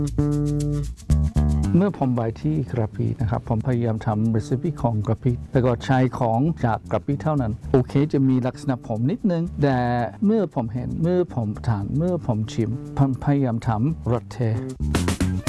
เมื่อผมไปที่กระบี่นะครับผมพยายามทำรีซิปีของกระบี่แล้วก็ใช้ของจากกระบี่เท่านั้นโอเคจะมีลักษณะผมนิดนึงแต่เมื่อผมเห็นเมื่อผมทานเมื่อผมชิมผมพยายามทำรสเท